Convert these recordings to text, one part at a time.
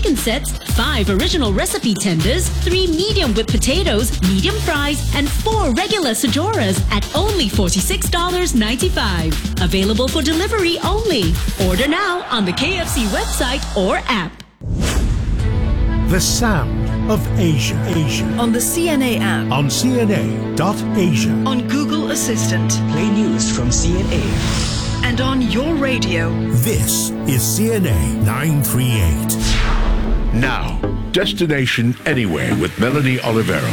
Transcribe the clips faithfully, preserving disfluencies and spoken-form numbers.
chicken sets, five original recipe tenders, three medium with potatoes, medium fries, and four regular Sajoras at only forty-six dollars and ninety-five cents. Available for delivery only. Order now on the K F C website or app. The sound of Asia. Asia. On the C N A app. On C N A dot asia. On Google Assistant. Play news from C N A. And on your radio. This is C N A nine thirty-eight. Now, Destination Anywhere with Melanie Olivero.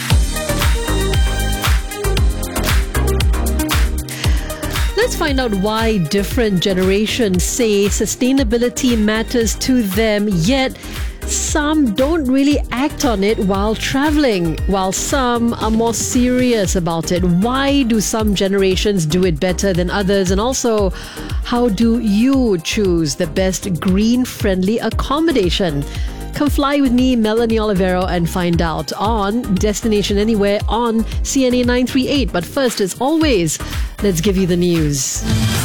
Let's find out why different generations say sustainability matters to them, yet some don't really act on it while traveling, while some are more serious about it. Why do some generations do it better than others? And also, how do you choose the best green-friendly accommodation? Come fly with me, Melanie Olivero, and find out on Destination Anywhere on C N A nine thirty-eight. But first, as always, let's give you the news.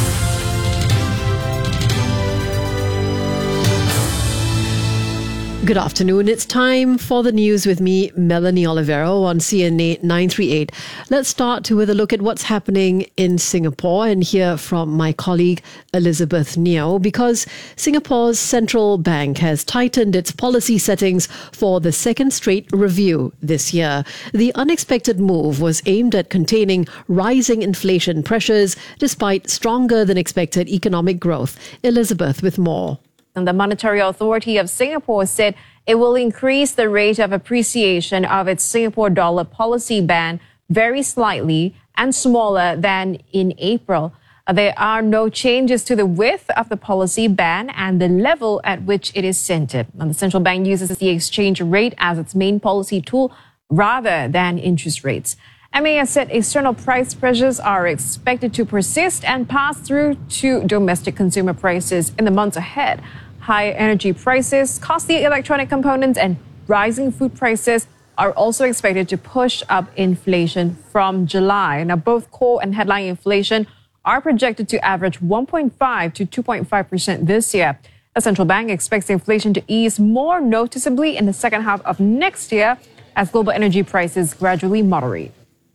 Good afternoon. It's time for the news with me, Melanie Olivero, on C N A nine thirty-eight. Let's start with a look at what's happening in Singapore and hear from my colleague Elizabeth Neo, because Singapore's central bank has tightened its policy settings for the second straight review this year. The unexpected move was aimed at containing rising inflation pressures despite stronger than expected economic growth. Elizabeth with more. And the Monetary Authority of Singapore said it will increase the rate of appreciation of its Singapore dollar policy band very slightly and smaller than in April. There are no changes to the width of the policy band and the level at which it is centered. And the central bank uses the exchange rate as its main policy tool rather than interest rates. M A S said external price pressures are expected to persist and pass through to domestic consumer prices in the months ahead. High energy prices, costly electronic components, and rising food prices are also expected to push up inflation from July. Now, both core and headline inflation are projected to average one point five to two point five percent this year. The central bank expects inflation to ease more noticeably in the second half of next year as global energy prices gradually moderate.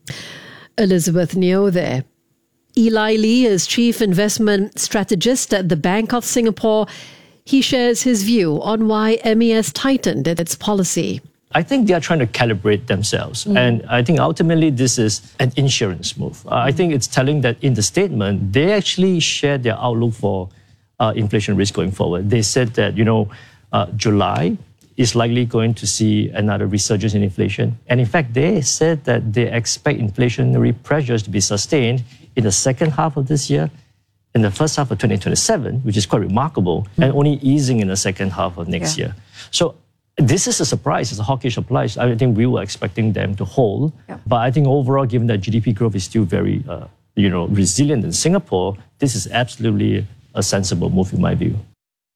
Elizabeth Neo there. Eli Lee is Chief Investment Strategist at the Bank of Singapore. He shares his view on why M A S tightened its policy. I think they are trying to calibrate themselves. Mm. And I think ultimately this is an insurance move. Uh, I think it's telling that in the statement, they actually shared their outlook for uh, inflation risk going forward. They said that, you know, uh, July is likely going to see another resurgence in inflation. And in fact, they said that they expect inflationary pressures to be sustained in the second half of this year, in the first half of twenty twenty-seven, which is quite remarkable, mm-hmm. and only easing in the second half of next yeah. year. So this is a surprise. It's a hawkish surprise. I think we were expecting them to hold. Yeah. But I think overall, given that G D P growth is still very uh, you know, resilient in Singapore, this is absolutely a sensible move in my view.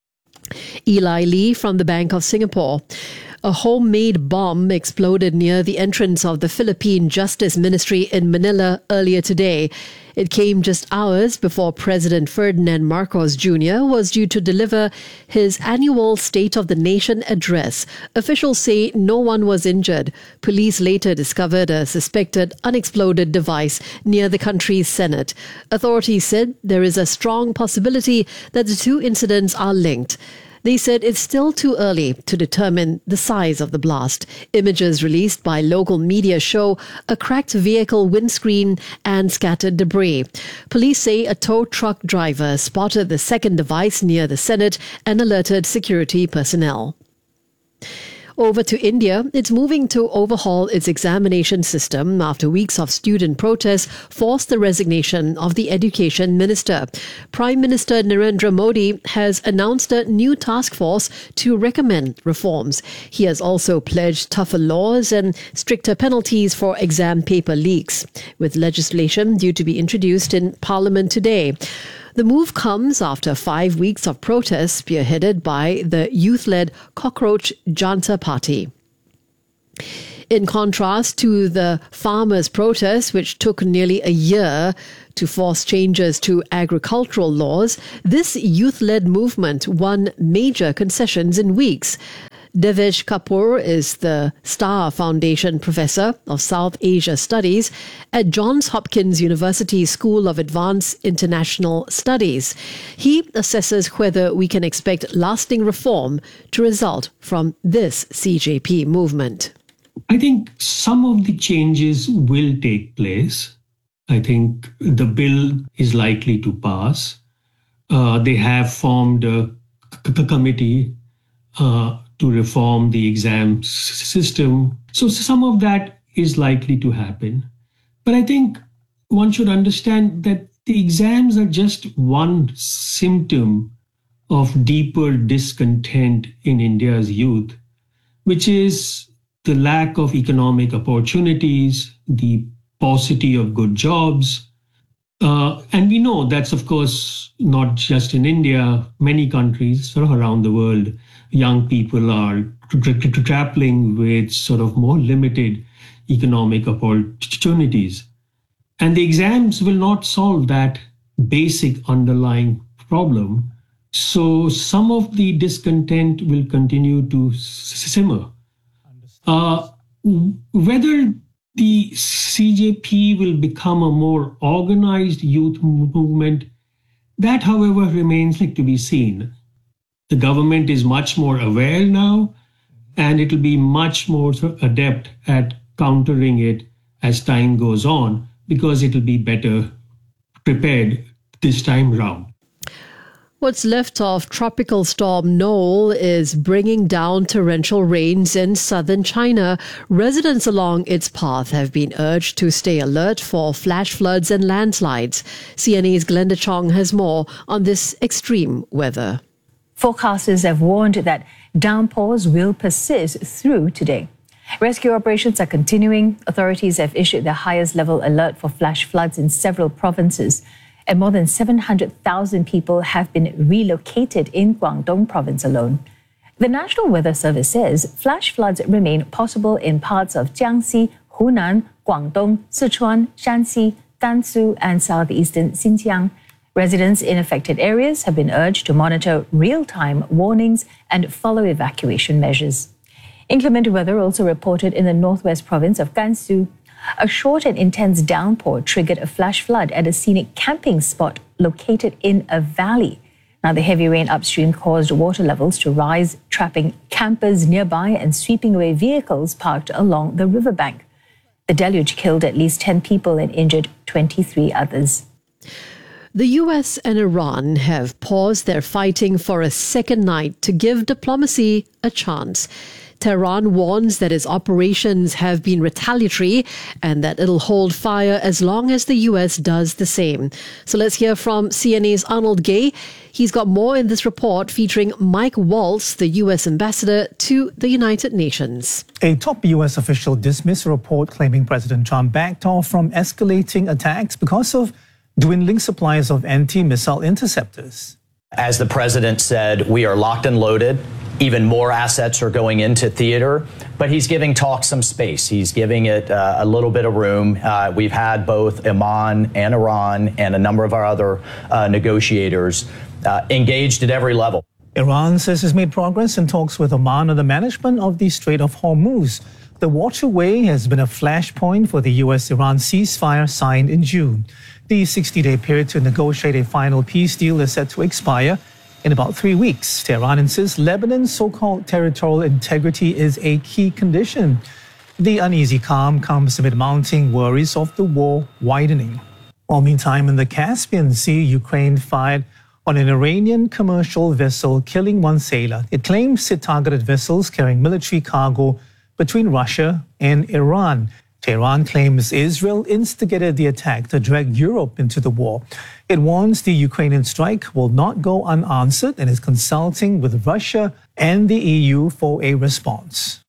Eli Lee from the Bank of Singapore. A homemade bomb exploded near the entrance of the Philippine Justice Ministry in Manila earlier today. It came just hours before President Ferdinand Marcos Junior was due to deliver his annual State of the Nation address. Officials say no one was injured. Police later discovered a suspected unexploded device near the country's Senate. Authorities said there is a strong possibility that the two incidents are linked. They said it's still too early to determine the size of the blast. Images released by local media show a cracked vehicle windscreen and scattered debris. Police say a tow truck driver spotted the second device near the Senate and alerted security personnel. Over to India, it's moving to overhaul its examination system after weeks of student protests forced the resignation of the education minister. Prime Minister Narendra Modi has announced a new task force to recommend reforms. He has also pledged tougher laws and stricter penalties for exam paper leaks, with legislation due to be introduced in Parliament today. The move comes after five weeks of protests spearheaded by the youth-led Cockroach Janta Party. In contrast to the farmers' protests, which took nearly a year to force changes to agricultural laws, this youth-led movement won major concessions in weeks. Devesh Kapoor is the Star Foundation Professor of South Asia Studies at Johns Hopkins University School of Advanced International Studies. He assesses whether we can expect lasting reform to result from this C J P movement. I think some of the changes will take place. I think the bill is likely to pass. Uh, they have formed a c- committee uh, to reform the exam s- system. So some of that is likely to happen. But I think one should understand that the exams are just one symptom of deeper discontent in India's youth, which is the lack of economic opportunities, the paucity of good jobs. Uh, and we know that's, of course, not just in India. Many countries sort of around the world, young people are grappling with sort of more limited economic opportunities. And the exams will not solve that basic underlying problem. So some of the discontent will continue to simmer. Uh, whether the C J P will become a more organized youth movement, that, however, remains like to be seen. The government is much more aware now, and it will be much more adept at countering it as time goes on, because it will be better prepared this time round. What's left of Tropical Storm Noel is bringing down torrential rains in southern China. Residents along its path have been urged to stay alert for flash floods and landslides. C N A's Glenda Chong has more on this extreme weather. Forecasters have warned that downpours will persist through today. Rescue operations are continuing. Authorities have issued the highest level alert for flash floods in several provinces. And more than seven hundred thousand people have been relocated in Guangdong province alone. The National Weather Service says flash floods remain possible in parts of Jiangxi, Hunan, Guangdong, Sichuan, Shanxi, Gansu, and southeastern Xinjiang. Residents in affected areas have been urged to monitor real-time warnings and follow evacuation measures. Inclement weather also reported in the northwest province of Gansu. A short and intense downpour triggered a flash flood at a scenic camping spot located in a valley. Now, the heavy rain upstream caused water levels to rise, trapping campers nearby and sweeping away vehicles parked along the riverbank. The deluge killed at least ten people and injured twenty-three others. The U S and Iran have paused their fighting for a second night to give diplomacy a chance. Tehran warns that its operations have been retaliatory and that it'll hold fire as long as the U S does the same. So let's hear from C N A's Arnold Gay. He's got more in this report featuring Mike Waltz, the U S ambassador to the United Nations. A top U S official dismissed a report claiming President Trump backed off from escalating attacks because of dwindling supplies of anti-missile interceptors. As the president said, we are locked and loaded. Even more assets are going into theater, but he's giving talk some space. He's giving it uh, a little bit of room. Uh, we've had both Oman and Iran and a number of our other uh, negotiators uh, engaged at every level. Iran says it's made progress in talks with Oman on the management of the Strait of Hormuz. The waterway has been a flashpoint for the U S-Iran ceasefire signed in June. The sixty-day period to negotiate a final peace deal is set to expire in about three weeks. Tehran insists Lebanon's so-called territorial integrity is a key condition. The uneasy calm comes amid mounting worries of the war widening. While meantime, in the Caspian Sea, Ukraine fired on an Iranian commercial vessel, killing one sailor. It claims it targeted vessels carrying military cargo between Russia and Iran. Tehran claims Israel instigated the attack to drag Europe into the war. It warns the Ukrainian strike will not go unanswered and is consulting with Russia and the E U for a response.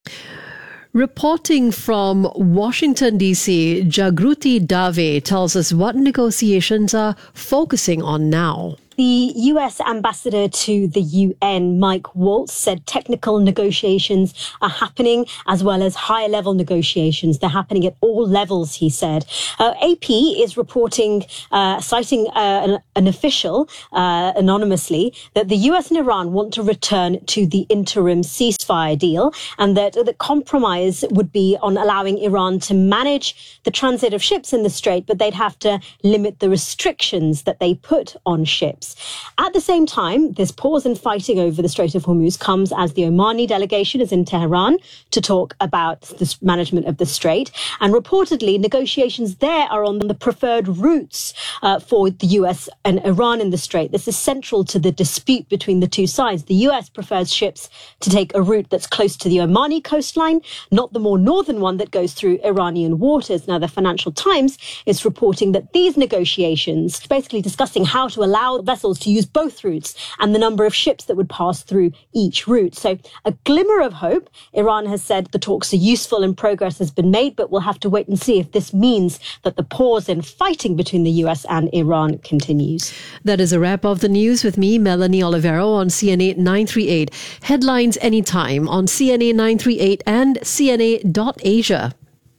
Reporting from Washington, D C, Jagruti Dave tells us what negotiations are focusing on now. The U S ambassador to the U N, Mike Waltz, said technical negotiations are happening as well as higher level negotiations. They're happening at all levels, he said. Uh, A P is reporting, uh, citing uh, an, an official uh, anonymously, that the U S and Iran want to return to the interim ceasefire deal, and that the compromise would be on allowing Iran to manage the transit of ships in the Strait, but they'd have to limit the restrictions that they put on ships. At the same time, this pause in fighting over the Strait of Hormuz comes as the Omani delegation is in Tehran to talk about the management of the Strait. And reportedly, negotiations there are on the preferred routes uh, for the U S and Iran in the Strait. This is central to the dispute between the two sides. The U S prefers ships to take a route that's close to the Omani coastline, not the more northern one that goes through Iranian waters. Now, the Financial Times is reporting that these negotiations, basically discussing how to allow vessels to use both routes and the number of ships that would pass through each route. So a glimmer of hope. Iran has said the talks are useful and progress has been made, but we'll have to wait and see if this means that the pause in fighting between the U S and Iran continues. That is a wrap of the news with me, Melanie Olivero, on C N A nine thirty-eight. Headlines anytime on C N A nine thirty-eight and C N A dot Asia.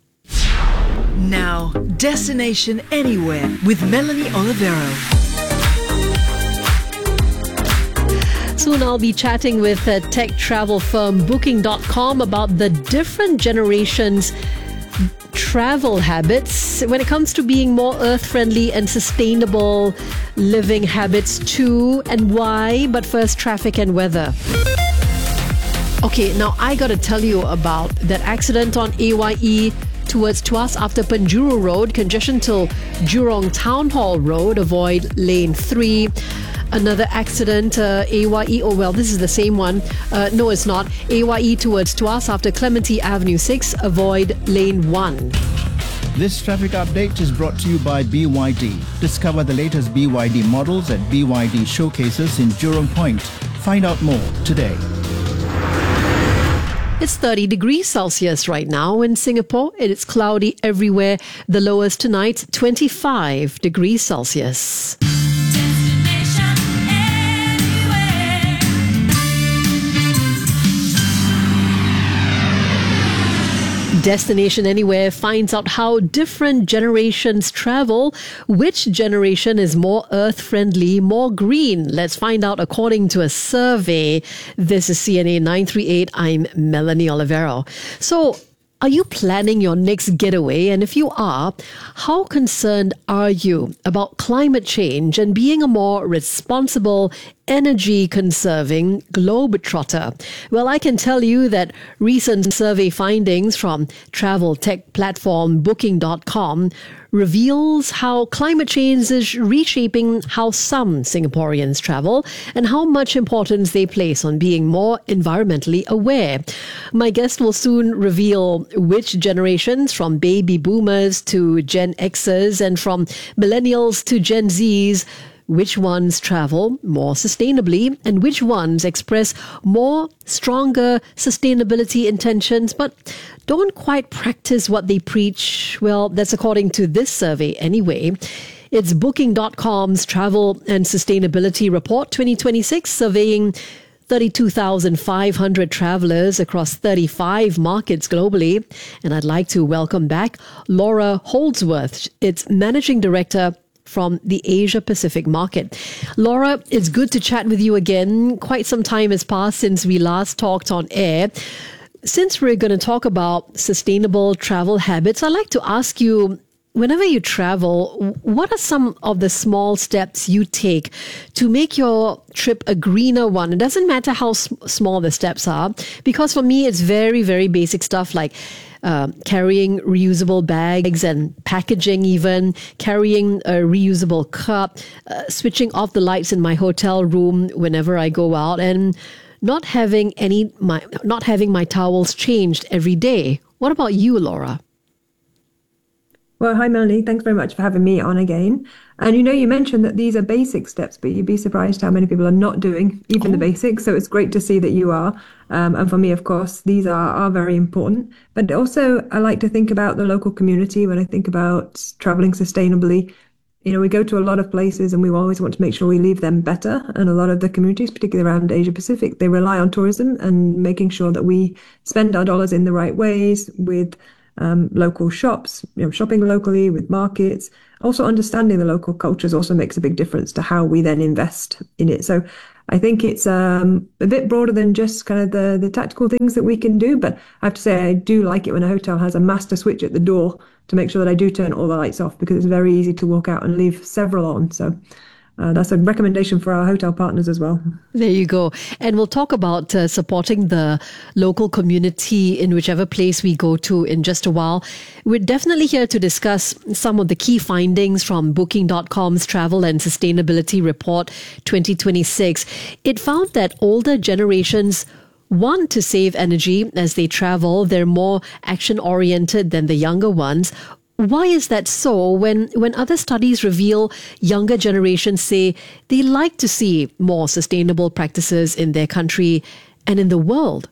Now, Destination Anywhere with Melanie Olivero. Soon I'll be chatting with uh, tech travel firm Booking dot com about the different generations' travel habits when it comes to being more earth-friendly and sustainable living habits too, and why. But first, traffic and weather. Okay, now I got to tell you about that accident on A Y E towards Tuas after Penjuru Road, congestion till Jurong Town Hall Road, avoid lane three. Another accident, uh, A Y E, oh well, this is the same one. Uh, no, it's not. A Y E towards Tuas after Clementi Avenue six, avoid lane one. This traffic update is brought to you by B Y D. Discover the latest B Y D models at B Y D showcases in Jurong Point. Find out more today. It's thirty degrees Celsius right now in Singapore. It's cloudy everywhere. The lowest tonight, twenty-five degrees Celsius. Destination Anywhere finds out how different generations travel. Which generation is more earth-friendly, more green? Let's find out according to a survey. This is C N A nine thirty-eight. I'm Melanie Olivero. So, are you planning your next getaway? And if you are, how concerned are you about climate change and being a more responsible, energy-conserving globetrotter? Well, I can tell you that recent survey findings from travel tech platform Booking dot com reveals how climate change is reshaping how some Singaporeans travel and how much importance they place on being more environmentally aware. My guest will soon reveal which generations, from baby boomers to Gen Xers and from millennials to Gen Zs, which ones travel more sustainably and which ones express more stronger sustainability intentions but don't quite practice what they preach. Well, that's according to this survey anyway. It's Booking dot com's Travel and Sustainability Report twenty twenty-six, surveying thirty-two thousand five hundred travelers across thirty-five markets globally. And I'd like to welcome back Laura Holdsworth. It's Managing Director from the Asia Pacific market. Laura, it's good to chat with you again. Quite some time has passed since we last talked on air. Since we're going to talk about sustainable travel habits, I'd like to ask you, whenever you travel, what are some of the small steps you take to make your trip a greener one? It doesn't matter how s- small the steps are, because for me, it's very, very basic stuff like Uh, carrying reusable bags and packaging, even carrying a reusable cup, uh, switching off the lights in my hotel room whenever I go out, and not having any my not having my towels changed every day. What about you, Laura? Well, hi, Melanie. Thanks very much for having me on again. And you know, you mentioned that these are basic steps, but you'd be surprised how many people are not doing even oh. the basics. So it's great to see that you are. Um, and for me, of course, these are, are very important. But also, I like to think about the local community when I think about traveling sustainably. you know, we go to a lot of places and we always want to make sure we leave them better. And a lot of the communities, particularly around Asia Pacific, they rely on tourism and making sure that we spend our dollars in the right ways with um, local shops, you know, shopping locally with markets. Also understanding the local cultures also makes a big difference to how we then invest in it. So I think it's um, a bit broader than just kind of the, the tactical things that we can do. But I have to say, I do like it when a hotel has a master switch at the door to make sure that I do turn all the lights off, because it's very easy to walk out and leave several on. So uh, that's a recommendation for our hotel partners as well. There you go. And we'll talk about uh, supporting the local community in whichever place we go to in just a while. We're definitely here to discuss some of the key findings from Booking dot com's Travel and Sustainability Report twenty twenty-six. It found that older generations want to save energy as they travel. They're more action-oriented than the younger ones. Why is that so when, when other studies reveal younger generations say they like to see more sustainable practices in their country and in the world?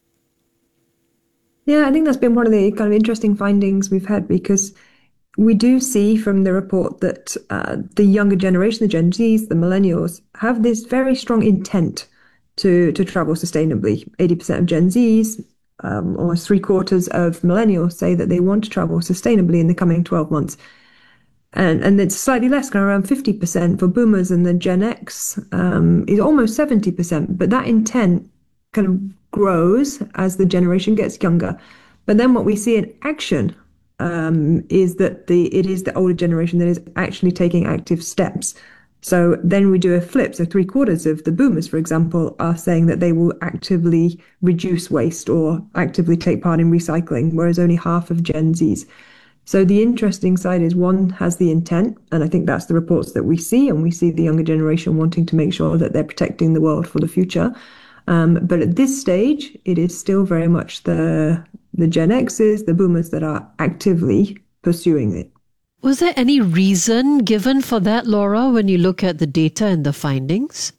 Yeah, I think that's been one of the kind of interesting findings we've had, because we do see from the report that uh, the younger generation, the Gen Zs, the millennials, have this very strong intent to, to travel sustainably. eighty percent of Gen Zs, um, almost three quarters of millennials say that they want to travel sustainably in the coming twelve months. And, and it's slightly less, kind of around fifty percent for boomers, and the Gen X um, is almost seventy percent. But that intent kind of grows as the generation gets younger. But then what we see in action um, is that the it is the older generation that is actually taking active steps. So then we do a flip. So three quarters of the boomers, for example, are saying that they will actively reduce waste or actively take part in recycling, whereas only half of Gen Zs. So the interesting side is one has the intent, and I think that's the reports that we see, and we see the younger generation wanting to make sure that they're protecting the world for the future. Um, but at this stage, it is still very much the the Gen Xs, the boomers that are actively pursuing it. Was there any reason given for that, Laura, when you look at the data and the findings?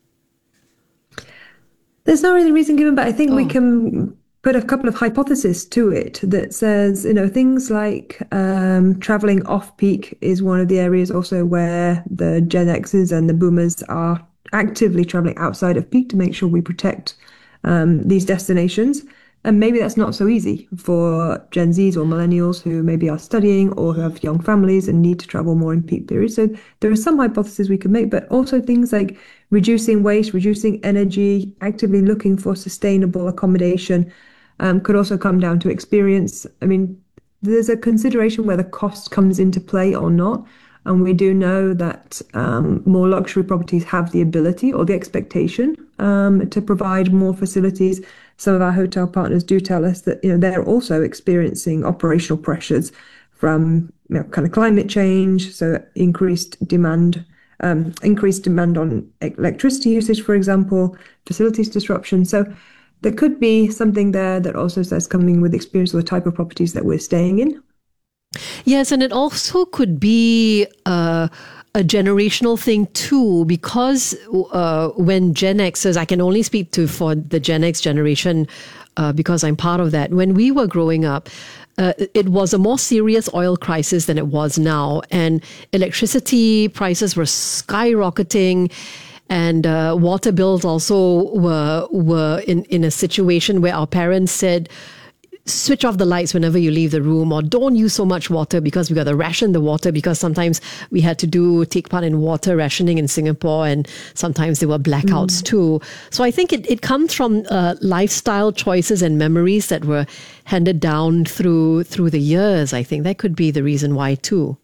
There's not really a reason given, but I think oh. we can put a couple of hypotheses to it that says, you know, things like um, traveling off-peak is one of the areas also where the Gen Xs and the boomers are actively traveling outside of peak to make sure we protect um, these destinations. And maybe that's not so easy for Gen Zs or millennials who maybe are studying or who have young families and need to travel more in peak periods. So there are some hypotheses we could make, but also things like reducing waste, reducing energy, actively looking for sustainable accommodation um, could also come down to experience. I mean, there's a consideration whether cost comes into play or not. And we do know that um, more luxury properties have the ability or the expectation um, to provide more facilities. Some of our hotel partners do tell us that, you know, they're also experiencing operational pressures from, you know, kind of climate change, so increased demand, um, increased demand on electricity usage, for example, facilities disruption. So there could be something there that also says coming with experience with the type of properties that we're staying in. Yes, and it also could be uh, a generational thing too, because uh, when Gen Xers, I can only speak to for the Gen X generation uh, because I'm part of that. When we were growing up, uh, it was a more serious oil crisis than it was now, and electricity prices were skyrocketing. And uh, water bills also were were in, in a situation where our parents said, switch off the lights whenever you leave the room, or don't use so much water because we got to ration the water, because sometimes we had to do take part in water rationing in Singapore, and sometimes there were blackouts mm. too. So I think it, it comes from uh, lifestyle choices and memories that were handed down through through the years. I think that could be the reason why too.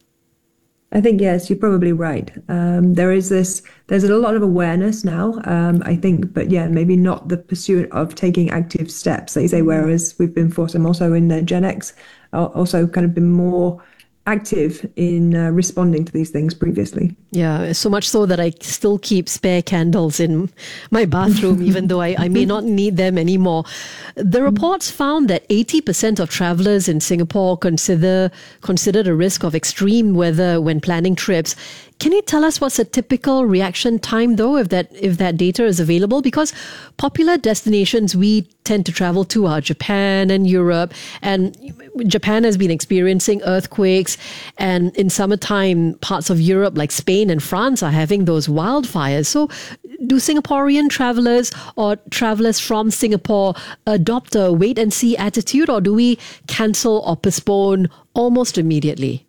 I think, yes, you're probably right. Um, there is this, there's a lot of awareness now, um, I think, but yeah, maybe not the pursuit of taking active steps, they say, whereas we've been forced, I'm also in the Gen X, also kind of been more active in uh, responding to these things previously. Yeah, so much so that I still keep spare candles in my bathroom, even though I, I may not need them anymore. The reports found that eighty percent of travelers in Singapore consider consider the risk of extreme weather when planning trips. Can you tell us what's a typical reaction time, though, if that if that data is available? Because popular destinations we tend to travel to are Japan and Europe, and Japan has been experiencing earthquakes, and in summertime, parts of Europe like Spain and France are having those wildfires. So do Singaporean travelers or travelers from Singapore adopt a wait-and-see attitude, or do we cancel or postpone almost immediately?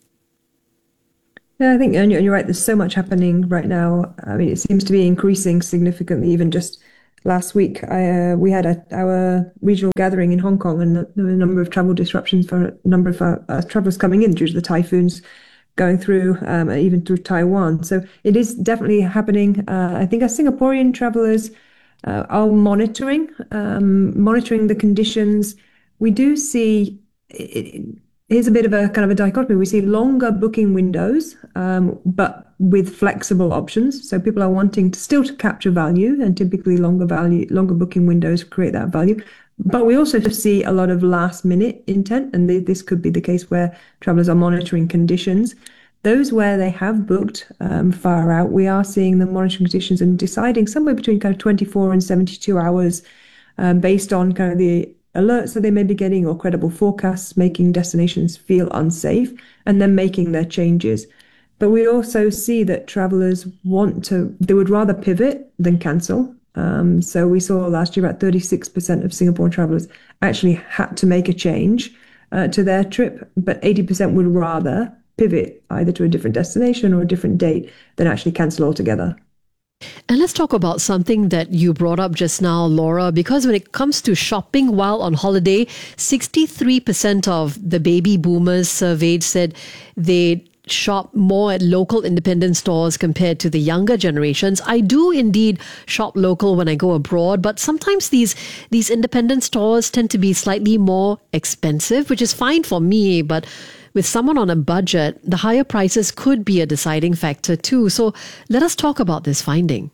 Yeah, I think, and you're right, there's so much happening right now. I mean, it seems to be increasing significantly. Even just last week, I, uh, we had a, our regional gathering in Hong Kong, and there were a number of travel disruptions for a number of uh, uh, travelers coming in due to the typhoons going through, um, even through Taiwan. So it is definitely happening. Uh, I think our Singaporean travelers uh, are monitoring, um, monitoring the conditions. We do see... It, Here's a bit of a kind of a dichotomy. We see longer booking windows, um, but with flexible options. So people are wanting to still to capture value, and typically longer value, longer booking windows create that value. But we also see a lot of last minute intent, and this could be the case where travelers are monitoring conditions. Those where they have booked um, far out, we are seeing them monitoring conditions and deciding somewhere between kind of twenty-four and seventy-two hours um, based on kind of the alerts that they may be getting or credible forecasts, making destinations feel unsafe, and then making their changes. But we also see that travelers want to, they would rather pivot than cancel. Um, so we saw last year about thirty-six percent of Singapore travelers actually had to make a change uh, to their trip, but eighty percent would rather pivot either to a different destination or a different date than actually cancel altogether. And let's talk about something that you brought up just now, Laura, because when it comes to shopping while on holiday, sixty-three percent of the baby boomers surveyed said they shop more at local independent stores compared to the younger generations. I do indeed shop local when I go abroad, but sometimes these these independent stores tend to be slightly more expensive, which is fine for me, but with someone on a budget, the higher prices could be a deciding factor too. So let us talk about this finding.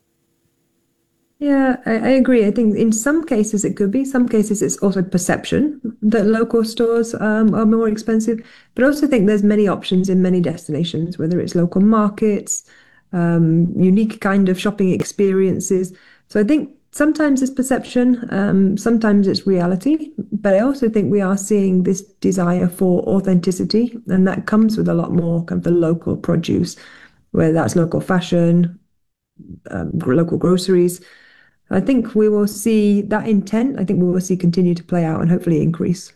Yeah, I, I agree. I think in some cases it could be. Some cases it's also perception that local stores um, are more expensive. But I also think there's many options in many destinations, whether it's local markets, um, unique kind of shopping experiences. So I think sometimes it's perception, um, sometimes it's reality, but I also think we are seeing this desire for authenticity, and that comes with a lot more kind of the local produce, whether that's local fashion, um, local groceries. I think we will see that intent, I think we will see continue to play out and hopefully increase.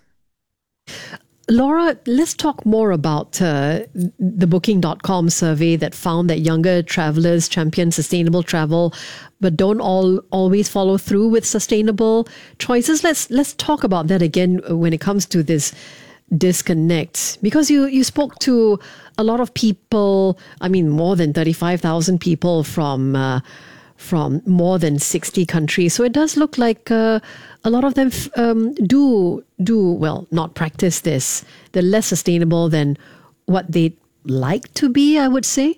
Laura, let's talk more about uh, the Booking dot com survey that found that younger travelers champion sustainable travel, but don't all always follow through with sustainable choices. Let's let's talk about that again when it comes to this disconnect, because you you spoke to a lot of people. I mean, more than thirty-five thousand people from uh, from more than sixty countries. So it does look like uh, a lot of them um, do, do, well, not practice this. They're less sustainable than what they'd like to be, I would say.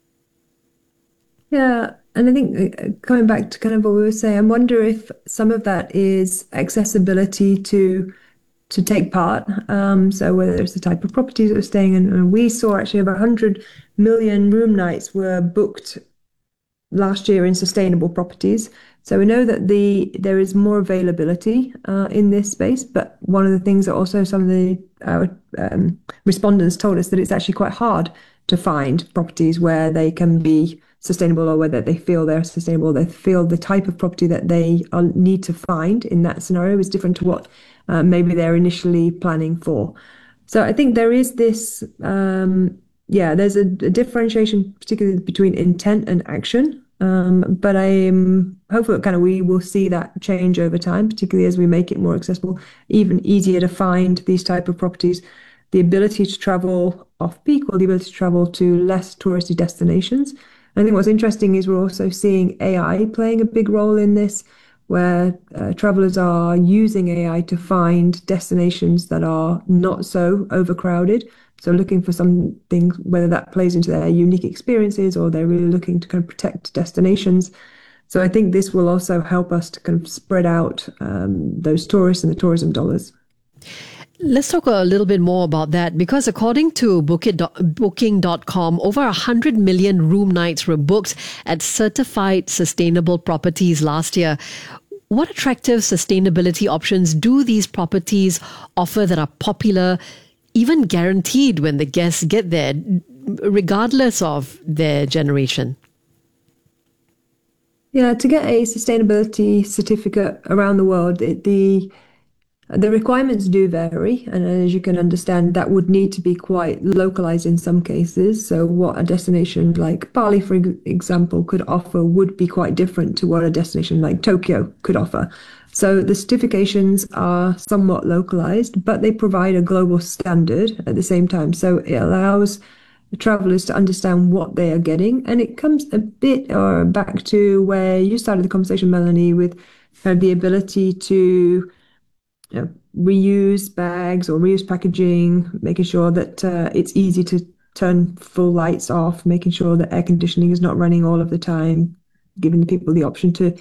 Yeah, and I think coming back to kind of what we were saying, I wonder if some of that is accessibility to to take part. Um, so whether it's the type of properties that we're staying in, and we saw actually about one hundred million room nights were booked last year in sustainable properties. So we know that the there is more availability uh, in this space, but one of the things that also some of the our um, respondents told us that it's actually quite hard to find properties where they can be sustainable, or whether they feel they're sustainable, they feel the type of property that they are, need to find in that scenario is different to what uh, maybe they're initially planning for. So I think there is this, um, yeah, there's a, a differentiation, particularly between intent and action. Um, but I'm hopeful that kind of we will see that change over time, particularly as we make it more accessible, even easier to find these type of properties, the ability to travel off-peak or the ability to travel to less touristy destinations. I think what's interesting is we're also seeing A I playing a big role in this, where uh, travelers are using A I to find destinations that are not so overcrowded. So looking for something, whether that plays into their unique experiences or they're really looking to kind of protect destinations. So I think this will also help us to kind of spread out um, those tourists and the tourism dollars. Let's talk a little bit more about that, because according to booking dot com, over one hundred million room nights were booked at certified sustainable properties last year. What attractive sustainability options do these properties offer that are popular, even guaranteed when the guests get there, regardless of their generation? Yeah, to get a sustainability certificate around the world, it, the the requirements do vary, and as you can understand, that would need to be quite localized in some cases. So what a destination like Bali, for example, could offer would be quite different to what a destination like Tokyo could offer. So the certifications are somewhat localized, but they provide a global standard at the same time. So it allows the travelers to understand what they are getting. And it comes a bit or back to where you started the conversation, Melanie, with kind of the ability to you know, reuse bags or reuse packaging, making sure that uh, it's easy to turn full lights off, making sure that air conditioning is not running all of the time, giving the people the option to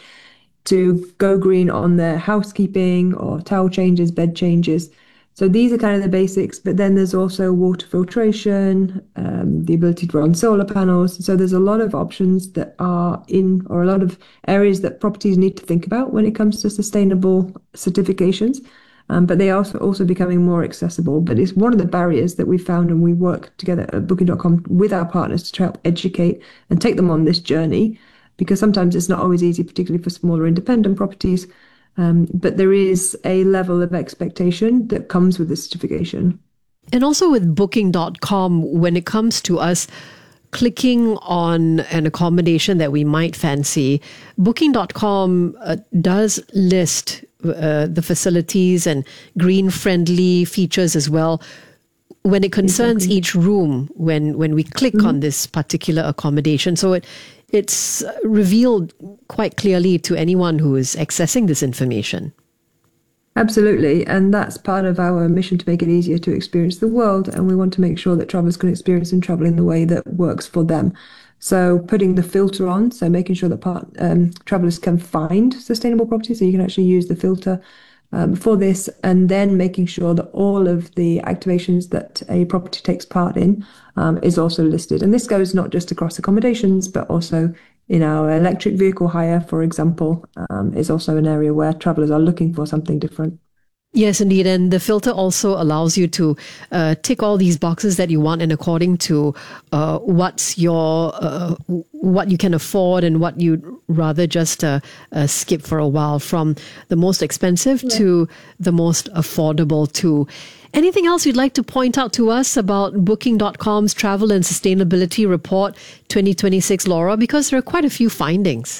to go green on their housekeeping or towel changes, bed changes. So these are kind of the basics, but then there's also water filtration, um, the ability to run solar panels. So there's a lot of options that are in, or a lot of areas that properties need to think about when it comes to sustainable certifications. Um, but they are also, also becoming more accessible. But it's one of the barriers that we found, and we work together at booking dot com with our partners to help educate and take them on this journey, because sometimes it's not always easy, particularly for smaller independent properties. Um, but there is a level of expectation that comes with the certification. And also with booking dot com, when it comes to us clicking on an accommodation that we might fancy, booking dot com uh, does list uh, the facilities and green-friendly features as well when it concerns exactly. each room, when, when we click mm-hmm. on this particular accommodation. So it it's revealed quite clearly to anyone who is accessing this information. Absolutely. And that's part of our mission, to make it easier to experience the world. And we want to make sure that travelers can experience and travel in the way that works for them. So putting the filter on, so making sure that part, um, travelers can find sustainable properties, so you can actually use the filter um, for this, and then making sure that all of the activations that a property takes part in um, is also listed. And this goes not just across accommodations, but also in our electric vehicle hire, for example, um, is also an area where travelers are looking for something different. Yes, indeed. And the filter also allows you to uh, tick all these boxes that you want, and according to uh, what's your, uh, what you can afford and what you'd rather just uh, uh, skip for a while, from the most expensive yeah. to the most affordable too. Anything else you'd like to point out to us about booking dot com's Travel and Sustainability Report twenty twenty-six, Laura? Because there are quite a few findings.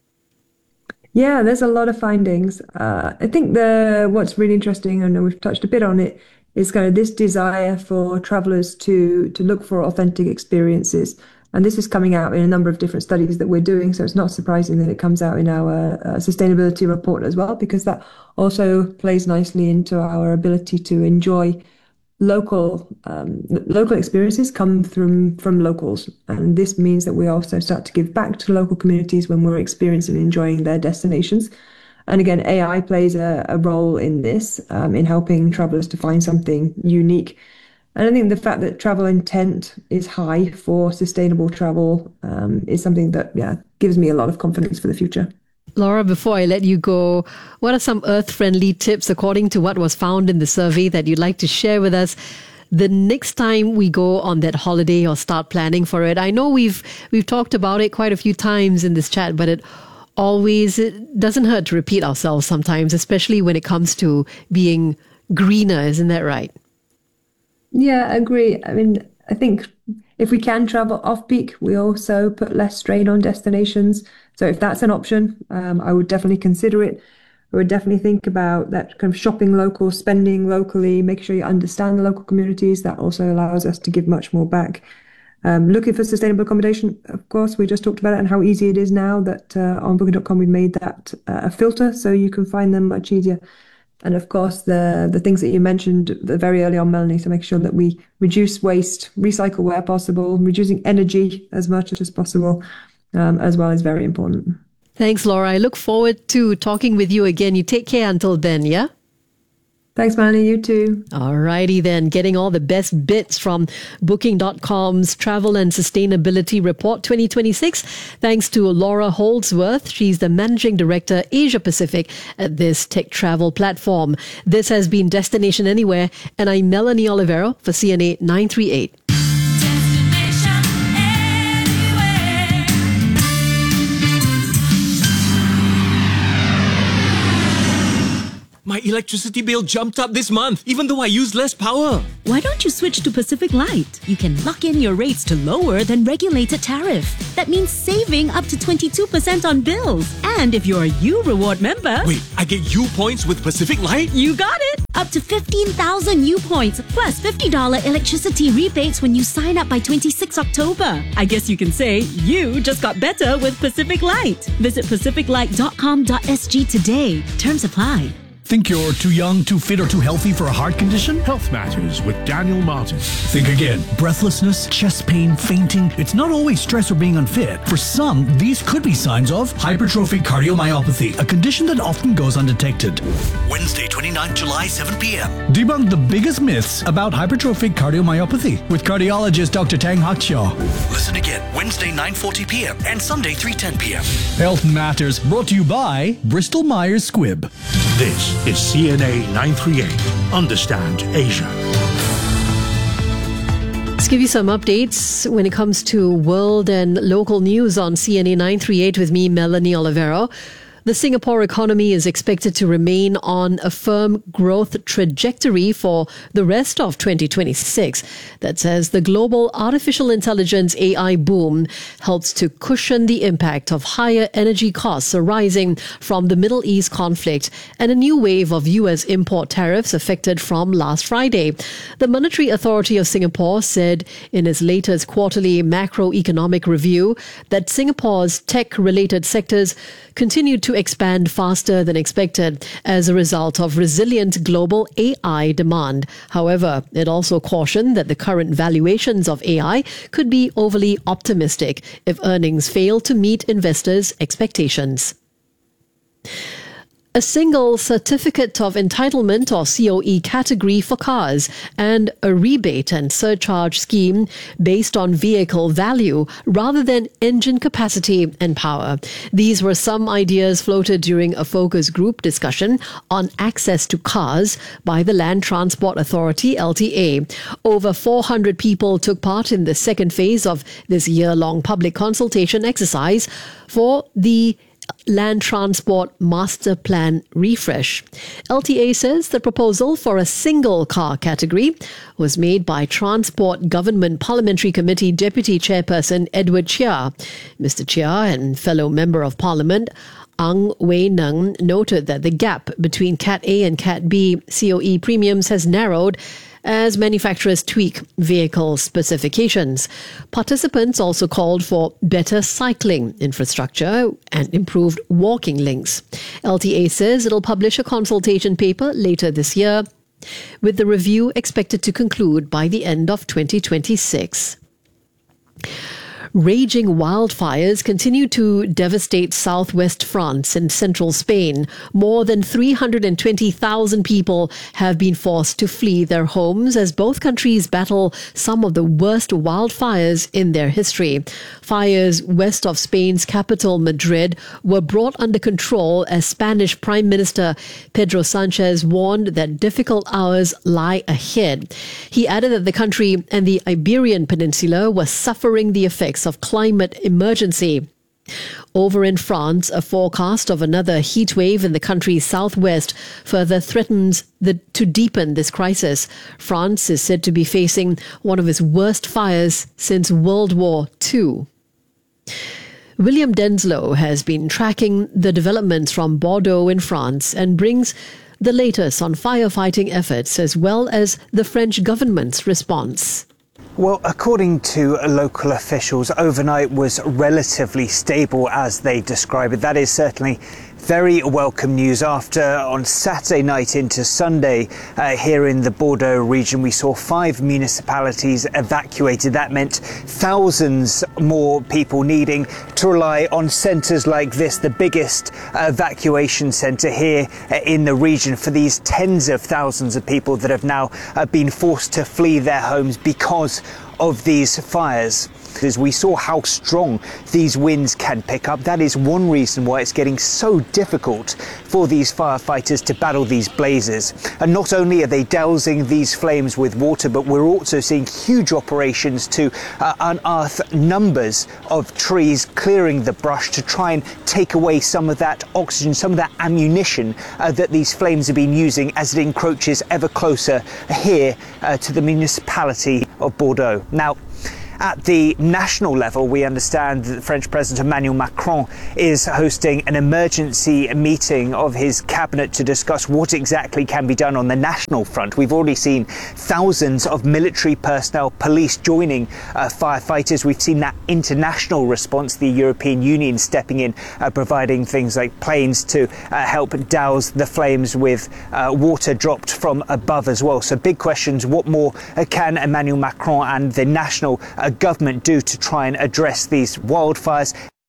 Yeah, there's a lot of findings. Uh, I think the what's really interesting, and we've touched a bit on it, is kind of this desire for travelers to to look for authentic experiences. And this is coming out in a number of different studies that we're doing. So it's not surprising that it comes out in our uh, sustainability report as well, because that also plays nicely into our ability to enjoy local um, local experiences come from from locals. And this means that we also start to give back to local communities when we're experiencing and enjoying their destinations. And again, A I plays a, a role in this, um, in helping travelers to find something unique. And I think the fact that travel intent is high for sustainable travel um, is something that, yeah, gives me a lot of confidence for the future. Laura, before I let you go, what are some earth-friendly tips according to what was found in the survey that you'd like to share with us the next time we go on that holiday or start planning for it? I know we've we've talked about it quite a few times in this chat, but it always it doesn't hurt to repeat ourselves sometimes, especially when it comes to being greener. Isn't that right? Yeah, I agree. I mean, I think if we can travel off-peak, we also put less strain on destinations. So if that's an option, um, I would definitely consider it. I would definitely think about that kind of shopping local, spending locally, making sure you understand the local communities. That also allows us to give much more back. Um, looking for sustainable accommodation, of course, we just talked about it and how easy it is now that uh, on booking dot com we've made that uh, a filter, so you can find them much easier. And of course, the the things that you mentioned very early on, Melanie, to make sure that we reduce waste, recycle where possible, reducing energy as much as possible, um, as well, is very important. Thanks, Laura. I look forward to talking with you again. You take care until then, yeah? Thanks, Melanie. You too. Alrighty then. Getting all the best bits from Booking dot com's Travel and Sustainability Report twenty twenty-six. Thanks to Laura Holdsworth. She's the Managing Director, Asia Pacific at this tech travel platform. This has been Destination Anywhere, and I'm Melanie Olivero for C N A nine three eight. My electricity bill jumped up this month, even though I used less power. Why don't you switch to Pacific Light? You can lock in your rates to lower than regulated tariff. That means saving up to twenty-two percent on bills. And if you're a U Reward member... Wait, I get U points with Pacific Light? You got it! Up to fifteen thousand U points, plus fifty dollars electricity rebates when you sign up by twenty-sixth October. I guess you can say you just got better with Pacific Light. Visit pacific light dot com dot s g today. Terms apply. Think you're too young, too fit, or too healthy for a heart condition? Health Matters with Daniel Martin. Think again. Breathlessness, chest pain, fainting. It's not always stress or being unfit. For some, these could be signs of hypertrophic cardiomyopathy, a condition that often goes undetected. Wednesday, twenty-ninth July, seven p.m. Debunk the biggest myths about hypertrophic cardiomyopathy with cardiologist Doctor Tang Hakshaw. Listen again, Wednesday, nine forty p.m. and Sunday, three ten p.m. Health Matters, brought to you by Bristol Myers Squibb. This is C N A nine three eight. Understand Asia. Let's give you some updates when it comes to world and local news on C N A nine three eight with me, Melanie Olivero. The Singapore economy is expected to remain on a firm growth trajectory for the rest of twenty twenty-six. That says the global artificial intelligence A I boom helps to cushion the impact of higher energy costs arising from the Middle East conflict and a new wave of U S import tariffs effected from last Friday. The Monetary Authority of Singapore said in its latest quarterly macroeconomic review that Singapore's tech-related sectors continued to expand faster than expected as a result of resilient global A I demand. However, it also cautioned that the current valuations of A I could be overly optimistic if earnings fail to meet investors' expectations. A single certificate of entitlement or C O E category for cars and a rebate and surcharge scheme based on vehicle value rather than engine capacity and power. These were some ideas floated during a focus group discussion on access to cars by the Land Transport Authority, L T A. Over four hundred people took part in the second phase of this year-long public consultation exercise for the Land Transport Master Plan refresh. L T A says the proposal for a single car category was made by Transport Government Parliamentary Committee Deputy Chairperson Edward Chia. Mister Chia and fellow Member of Parliament Ang Wei Neng noted that the gap between Cat A and Cat B C O E premiums has narrowed as manufacturers tweak vehicle specifications. Participants also called for better cycling infrastructure and improved walking links. L T A says it'll publish a consultation paper later this year, with the review expected to conclude by the end of twenty twenty-six. Raging wildfires continue to devastate southwest France and central Spain. More than three hundred twenty thousand people have been forced to flee their homes as both countries battle some of the worst wildfires in their history. Fires west of Spain's capital, Madrid, were brought under control as Spanish Prime Minister Pedro Sanchez warned that difficult hours lie ahead. He added that the country and the Iberian Peninsula were suffering the effects of climate emergency. Over in France, a forecast of another heat wave in the country's southwest further threatens the, to deepen this crisis. France is said to be facing one of its worst fires since World War Two. William Denslow has been tracking the developments from Bordeaux in France and brings the latest on firefighting efforts as well as the French government's response. Well, according to local officials, overnight was relatively stable as they describe it. That is certainly very welcome news after on Saturday night into Sunday uh, here in the Bordeaux region we saw five municipalities evacuated. That meant thousands more people needing to rely on centres like this, the biggest uh, evacuation centre here uh, in the region for these tens of thousands of people that have now uh, been forced to flee their homes because of these fires. As we saw how strong these winds can pick up, that is one reason why it's getting so difficult for these firefighters to battle these blazes. And not only are they dousing these flames with water, but we're also seeing huge operations to uh, unearth numbers of trees, clearing the brush to try and take away some of that oxygen, some of that ammunition uh, that these flames have been using as it encroaches ever closer here uh, to the municipality of Bordeaux. Now, at the national level, we understand that the French President Emmanuel Macron is hosting an emergency meeting of his cabinet to discuss what exactly can be done on the national front. We've already seen thousands of military personnel, police joining uh, firefighters. We've seen that international response, the European Union stepping in, uh, providing things like planes to uh, help douse the flames with uh, water dropped from above as well. So big questions, what more uh, can Emmanuel Macron and the national uh, government do to try and address these wildfires?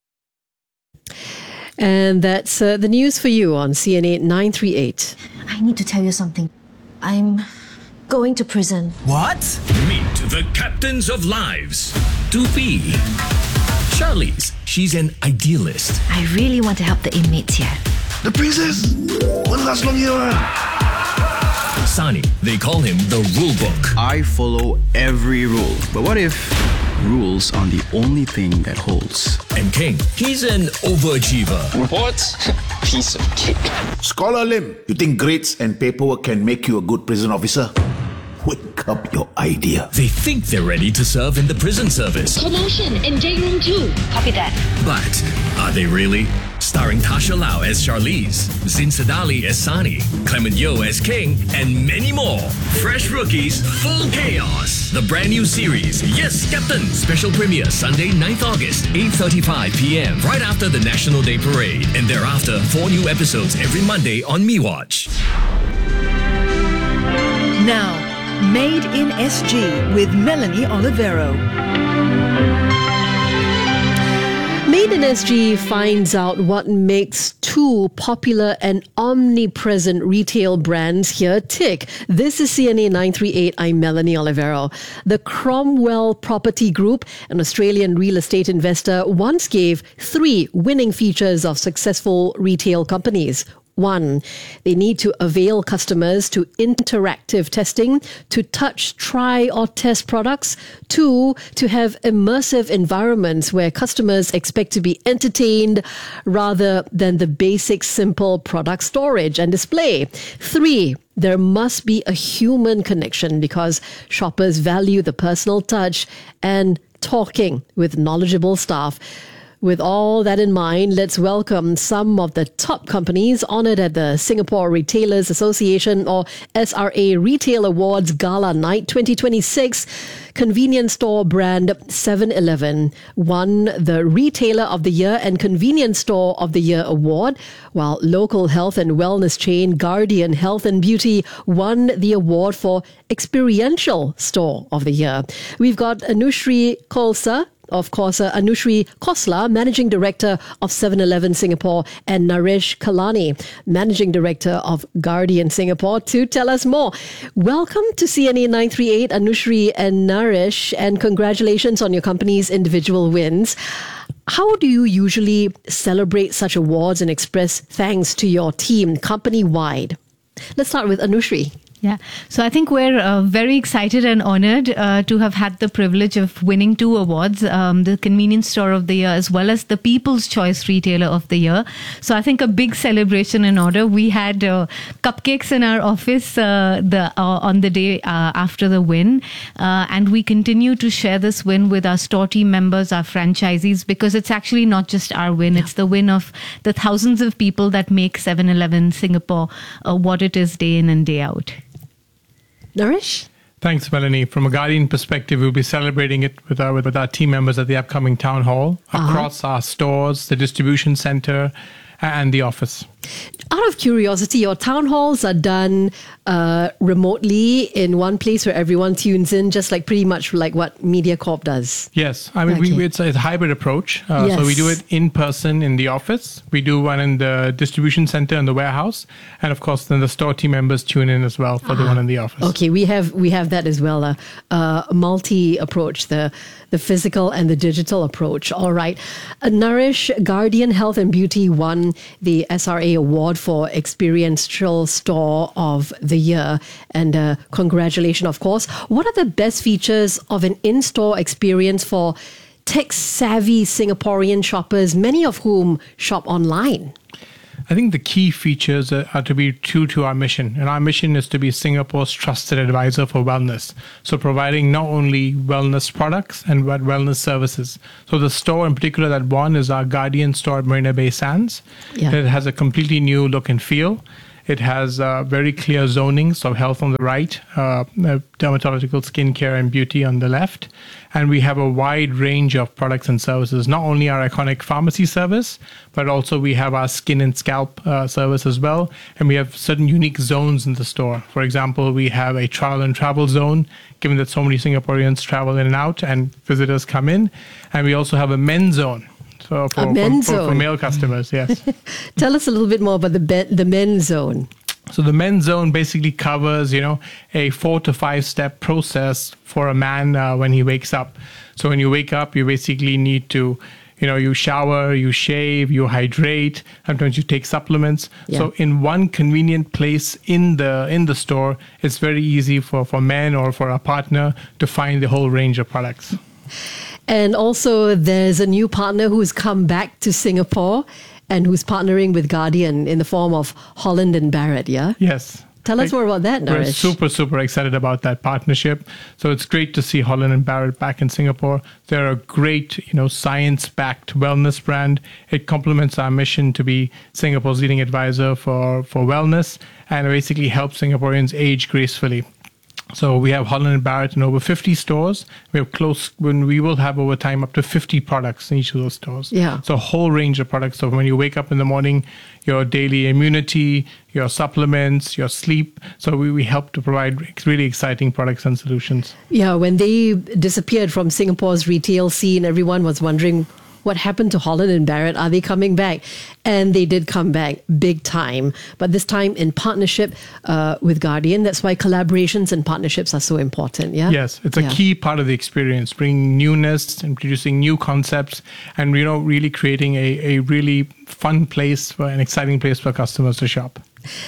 And that's uh, the news for you on C N A nine three eight. I need to tell you something. I'm going to prison. What? Meet the captains of lives. two B. Charlize, she's an idealist. I really want to help the inmates here. The princess? Won't last long here. Sani, they call him the rule book. I follow every rule. But what if rules are the only thing that holds? And King, he's an overachiever. What? Piece of cake. Scholar Lim, you think grades and paperwork can make you a good prison officer? Wake up your idea. They think they're ready to serve in the prison service. Commotion in day room two. Copy that. But are they really? Starring Tasha Lau as Charlize, Zin Sadali as Sani, Clement Yo as King, and many more. Fresh rookies, full chaos. The brand new series, Yes, Captain. Special premiere Sunday, ninth August, eight thirty-five p.m. right after the National Day Parade. And thereafter, four new episodes every Monday on MeWatch. Now, Made in S G with Melanie Olivero. Made in S G finds out what makes two popular and omnipresent retail brands here tick. This is C N A nine three eight. I'm Melanie Olivero. The Cromwell Property Group, an Australian real estate investor, once gave three winning features of successful retail companies. One, they need to avail customers to interactive testing, to touch, try or test products. Two, to have immersive environments where customers expect to be entertained rather than the basic simple product storage and display. Three, there must be a human connection because shoppers value the personal touch and talking with knowledgeable staff. With all that in mind, let's welcome some of the top companies honoured at the Singapore Retailers Association or S R A Retail Awards Gala Night twenty twenty-six. Convenience store brand seven eleven won the Retailer of the Year and Convenience Store of the Year award, while local health and wellness chain Guardian Health and Beauty won the award for Experiential Store of the Year. We've got Anushri Khalsa, of course, uh, Anushri Khosla, Managing Director of seven eleven Singapore, and Naresh Kalani, Managing Director of Guardian Singapore, to tell us more. Welcome to C N A nine three eight, Anushri and Naresh, and congratulations on your company's individual wins. How do you usually celebrate such awards and express thanks to your team company-wide? Let's start with Anushri. Yeah, so I think we're uh, very excited and honored uh, to have had the privilege of winning two awards, um, the Convenience Store of the Year as well as the People's Choice Retailer of the Year. So I think a big celebration in order. We had uh, cupcakes in our office uh, the uh, on the day uh, after the win, uh, and we continue to share this win with our store team members, our franchisees, because it's actually not just our win, yeah. It's the win of the thousands of people that make seven eleven Singapore uh, what it is day in and day out. Naresh? Thanks, Melanie. From a Guardian perspective, we'll be celebrating it with our, with our team members at the upcoming town hall, uh-huh. across our stores, the distribution center, and the office. Out of curiosity, your town halls are done uh, remotely in one place where everyone tunes in, just like pretty much like what MediaCorp does. Yes, I mean, Okay. we, it's a hybrid approach. Uh, So we Yes. do it in person in the office. We do one in the distribution center in the warehouse. And of course, then the store team members tune in as well for the one in the office. Okay, we have we have that as well. A uh, uh, multi approach, the the physical and the digital approach. All right, uh, Nourish Guardian Health and Beauty won the S R A award for Experiential Store of the Year, and uh, congratulations, of course. What are the best features of an in-store experience for tech-savvy Singaporean shoppers, many of whom shop online? I think the key features are are to be true to our mission. And our mission is to be Singapore's trusted advisor for wellness. So providing not only wellness products and but wellness services. So the store in particular that won is our Guardian store at Marina Bay Sands. Yeah. It has a completely new look and feel. It has uh, very clear zoning, so health on the right, uh, uh, dermatological skincare and beauty on the left. And we have a wide range of products and services, not only our iconic pharmacy service, but also we have our skin and scalp uh, service as well. And we have certain unique zones in the store. For example, we have a trial and travel zone, given that so many Singaporeans travel in and out and visitors come in. And we also have a men's zone. So for, A men's for, for, for zone. male customers, yes. Tell us a little bit more about the be- the men's zone. So the men's zone basically covers, you know, a four to five step process for a man uh, when he wakes up. So when you wake up, you basically need to, you know, you shower, you shave, you hydrate. Sometimes you take supplements. Yeah. So in one convenient place in the in the store, it's very easy for, for men or for a partner to find the whole range of products. And also, there's a new partner who's come back to Singapore and who's partnering with Guardian in the form of Holland and Barrett, yeah? Yes. Tell us more about that, We're Naresh. super, super excited about that partnership. So it's great to see Holland and Barrett back in Singapore. They're a great, you know, science-backed wellness brand. It complements our mission to be Singapore's leading advisor for, for wellness and basically helps Singaporeans age gracefully. So we have Holland and Barrett in over fifty stores. We have close, when we will have over time up to fifty products in each of those stores. Yeah. So a whole range of products. So when you wake up in the morning, your daily immunity, your supplements, your sleep. So we, we help to provide really exciting products and solutions. Yeah, when they disappeared from Singapore's retail scene, everyone was wondering what happened to Holland and Barrett. Are they coming back? And they did come back big time, but this time in partnership uh, with Guardian. That's why collaborations and partnerships are so important. Yeah. Yes, it's a Yeah. key part of the experience, bringing newness, introducing new concepts, and you know, really creating a, a really fun place for an exciting place for customers to shop.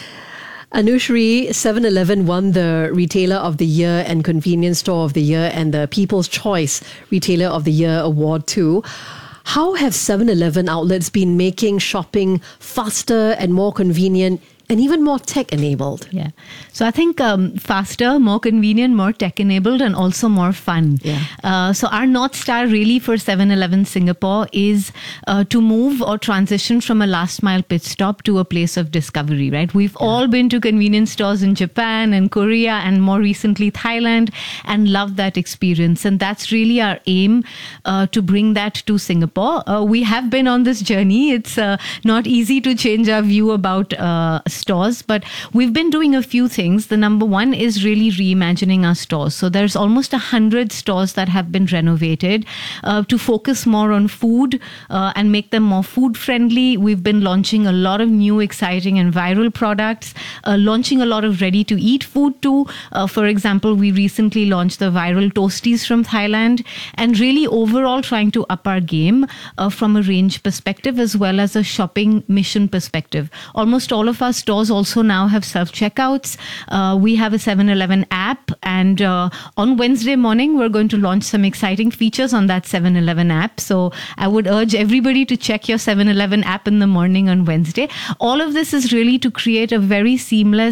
Anushri, seven eleven won the Retailer of the Year and Convenience Store of the Year and the People's Choice Retailer of the Year award too. How have seven eleven outlets been making shopping faster and more convenient and even more tech-enabled? Yeah. So I think um, faster, more convenient, more tech-enabled, and also more fun. Yeah. Uh, so our North Star really for seven eleven Singapore is uh, to move or transition from a last-mile pit stop to a place of discovery, right? We've all been to convenience stores in Japan and Korea and more recently Thailand and loved that experience. And that's really our aim uh, to bring that to Singapore. Uh, we have been on this journey. It's uh, not easy to change our view about uh, stores, but we've been doing a few things. The number one is really reimagining our stores. So there's almost a hundred stores that have been renovated uh, to focus more on food uh, and make them more food friendly. We've been launching a lot of new, exciting and viral products, uh, launching a lot of ready to eat food too. Uh, for example, we recently launched the viral toasties from Thailand, and really overall trying to up our game uh, from a range perspective as well as a shopping mission perspective. Almost all of our stores also now have self-checkouts. Uh, we have a seven eleven app, and uh, on Wednesday morning, we're going to launch some exciting features on that seven eleven app. So I would urge everybody to check your seven eleven app in the morning on Wednesday. All of this is really to create a very seamless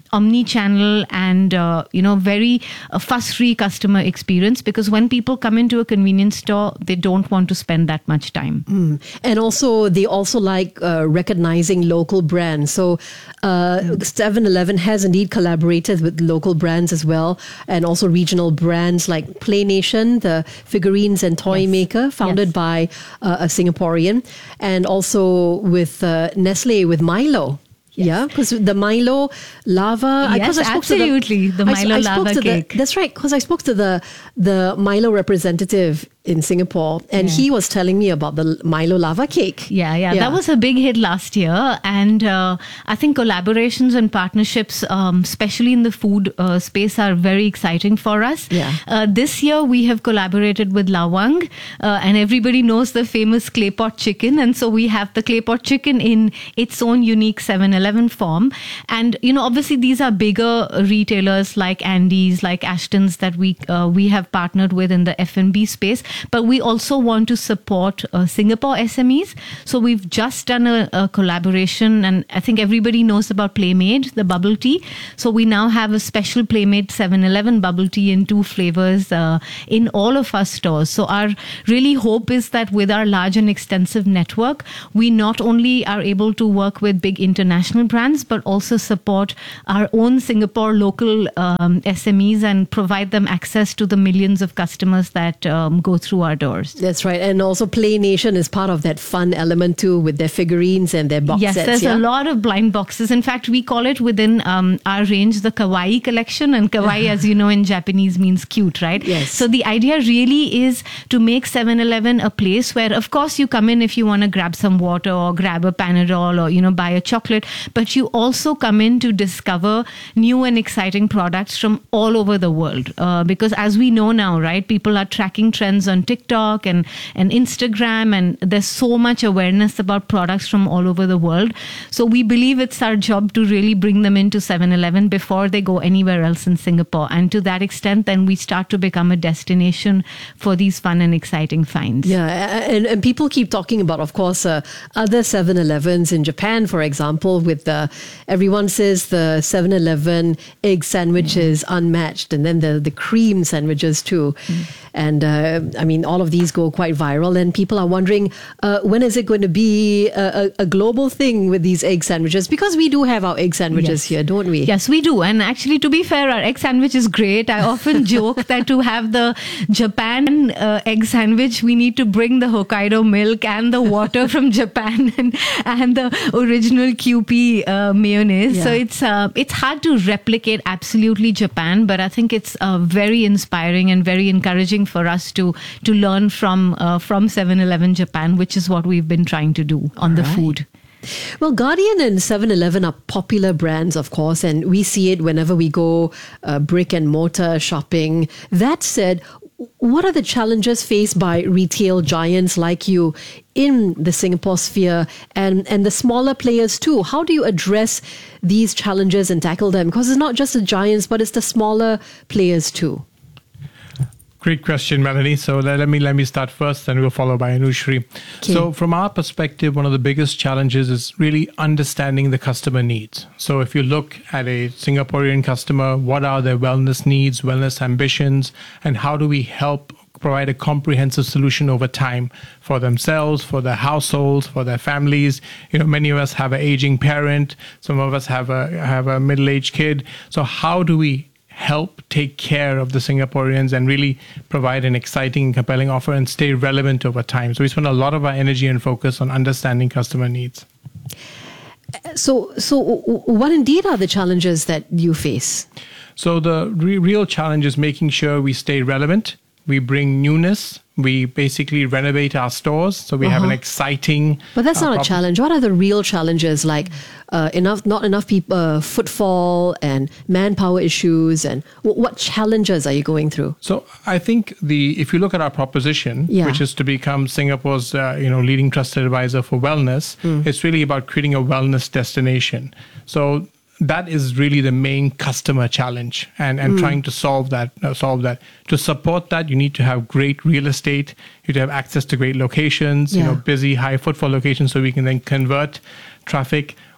omni-channel and, uh, you know, very uh, fuss-free customer experience, because when people come into a convenience store, they don't want to spend that much time. Mm. And also, they also like uh, recognizing local brands. So uh, seven eleven has indeed collaborated with local brands as well, and also regional brands like Play Nation, the figurines and toy yes. maker, founded yes. by uh, a Singaporean, and also with uh, Nestle, with Milo. Yes. Yeah, because the Milo lava. Yes, I, I absolutely. The, the Milo I, I lava cake. The, that's right, because I spoke to the the Milo representative in Singapore, and yeah. he was telling me about the Milo lava cake. Yeah, yeah, yeah. That was a big hit last year. And uh, I think collaborations and partnerships, um, especially in the food uh, space, are very exciting for us. Yeah. Uh, this year, we have collaborated with Lawang, uh, and everybody knows the famous clay pot chicken. And so we have the clay pot chicken in its own unique seven eleven form. And, you know, obviously, these are bigger retailers like Andy's, like Ashton's that we uh, we have partnered with in the F and B space. But we also want to support uh, Singapore S M Es. So we've just done a, a collaboration, and I think everybody knows about Playmade, the bubble tea. So we now have a special Playmade seven eleven bubble tea in two flavors uh, in all of our stores. So our really hope is that with our large and extensive network, we not only are able to work with big international brands, but also support our own Singapore local um, S M Es and provide them access to the millions of customers that um, go through our doors. That's right. And also Play Nation is part of that fun element too, with their figurines and their box yes, sets. Yes, there's yeah? a lot of blind boxes. In fact, we call it within um, our range the kawaii collection. And kawaii, as you know, in Japanese means cute, right? Yes. So the idea really is to make seven eleven a place where, of course, you come in if you want to grab some water or grab a Panadol or, you know, buy a chocolate. But you also come in to discover new and exciting products from all over the world. Uh, because as we know now, right, people are tracking trends on TikTok and, and Instagram, and there's so much awareness about products from all over the world. So we believe it's our job to really bring them into seven eleven before they go anywhere else in Singapore. And to that extent, then we start to become a destination for these fun and exciting finds. Yeah, and, and people keep talking about, of course, uh, other seven elevens in Japan, for example, with the, everyone says the seven eleven egg sandwich is mm. unmatched, and then the, the cream sandwiches too. Mm. And uh, I mean, all of these go quite viral, and people are wondering, uh, when is it going to be a, a, a global thing with these egg sandwiches? Because we do have our egg sandwiches yes. here, don't we? Yes, we do. And actually, to be fair, our egg sandwich is great. I often joke that to have the Japan uh, egg sandwich, we need to bring the Hokkaido milk and the water from Japan and, and the original Q P uh, mayonnaise. Yeah. So it's uh, it's hard to replicate absolutely Japan, but I think it's uh, very inspiring and very encouraging for us to to learn from uh, from seven eleven Japan, which is what we've been trying to do on All the right. food. Well, Guardian and seven eleven are popular brands, of course, and we see it whenever we go uh, brick and mortar shopping. That said, what are the challenges faced by retail giants like you in the Singapore sphere, and, and the smaller players too? How do you address these challenges and tackle them? Because it's not just the giants, but it's the smaller players too. Great question, Melanie. So let, let me let me start first, and we'll follow by Anushri. Okay. So from our perspective, one of the biggest challenges is really understanding the customer needs. So if you look at a Singaporean customer, what are their wellness needs, wellness ambitions, and how do we help provide a comprehensive solution over time for themselves, for their households, for their families? You know, many of us have an aging parent. Some of us have a have a middle-aged kid. So how do we help take care of the Singaporeans and really provide an exciting and compelling offer and stay relevant over time? So we spend a lot of our energy and focus on understanding customer needs. So, so what indeed are the challenges that you face? So the re- real challenge is making sure we stay relevant. We bring newness. We basically renovate our stores, so we uh-huh. have an exciting. But that's uh, not prop- a challenge. What are the real challenges, like uh, enough, not enough people, uh, footfall and manpower issues, and w- what challenges are you going through? So I think the if you look at our proposition, Yeah. which is to become Singapore's uh, you know leading trusted advisor for wellness, Mm. it's really about creating a wellness destination. So that is really the main customer challenge, and, and Mm. trying to solve that. Uh, solve that. To support that, you need to have great real estate. You need to have access to great locations. Yeah. You know, busy, high footfall locations, so we can then convert traffic.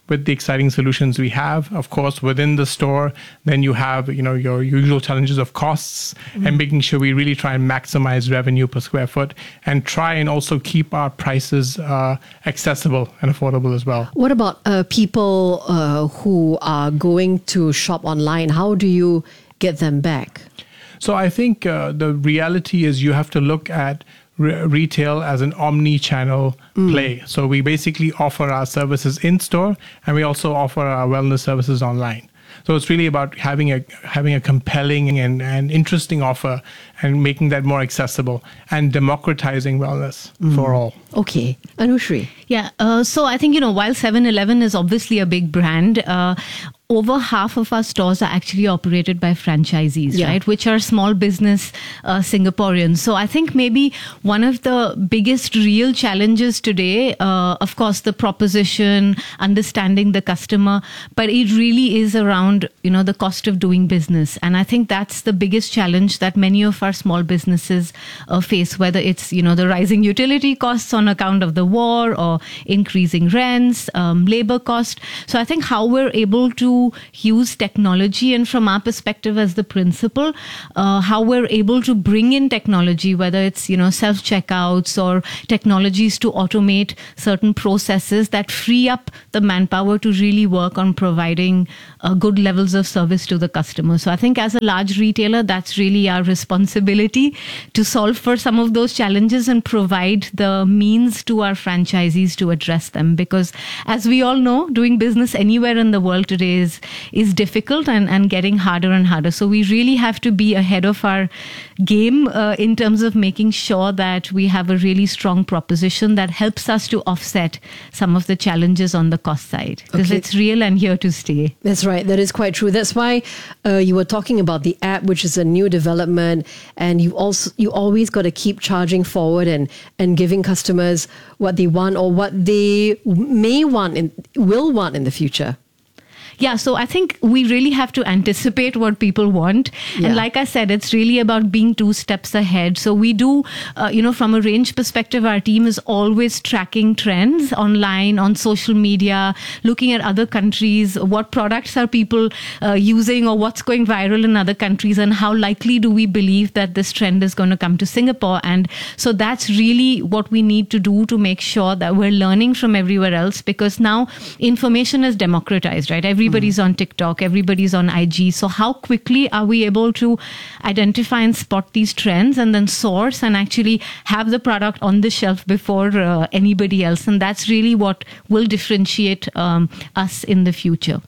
with the exciting solutions we have. Of course, within the store, then you have, you know, your usual challenges of costs mm-hmm. and making sure we really try and maximize revenue per square foot and try and also keep our prices uh, accessible and affordable as well. What about uh, people uh, who are going to shop online? How do you get them back? So I think uh, the reality is you have to look at re- retail as an omni-channel mm. play. So we basically offer our services in store, and we also offer our wellness services online. So it's really about having a having a compelling and, and interesting offer and making that more accessible and democratizing wellness mm. for all. Okay. Anushri. Yeah. Uh, so I think, you know, while seven eleven is obviously a big brand, uh, over half of our stores are actually operated by franchisees, yeah. right? Which are small business uh, Singaporeans. So I think maybe one of the biggest real challenges today, uh, of course, the proposition, understanding the customer, but it really is around, you know, the cost of doing business. And I think that's the biggest challenge that many of our small businesses uh, face, whether it's, you know, the rising utility costs on account of the war or increasing rents, um, labor cost. So I think how we're able to use technology, and from our perspective as the principal, uh, how we're able to bring in technology, whether it's, you know, self-checkouts or technologies to automate certain processes that free up the manpower to really work on providing uh, good levels of service to the customer. So I think as a large retailer, that's really our responsibility to solve for some of those challenges and provide the means to our franchisees to address them. Because as we all know, doing business anywhere in the world today is, is difficult and, and getting harder and harder. So we really have to be ahead of our game uh, in terms of making sure that we have a really strong proposition that helps us to offset some of the challenges on the cost side. Because Okay. it's real and here to stay. That's right. That is quite true. That's why uh, you were talking about the app, which is a new development, and you also you always got to keep charging forward and and giving customers what they want or what they may want and will want in the future. Yeah, so I think we really have to anticipate what people want. Yeah. And like I said, it's really about being two steps ahead. So we do, uh, you know, from a range perspective, our team is always tracking trends online, on social media, looking at other countries, what products are people uh, using or what's going viral in other countries, and how likely do we believe that this trend is going to come to Singapore. And so that's really what we need to do to make sure that we're learning from everywhere else, because now information is democratized, right? Every Everybody's on TikTok, everybody's on I G. So how quickly are we able to identify and spot these trends and then source and actually have the product on the shelf before uh, anybody else? And that's really what will differentiate um, us in the future.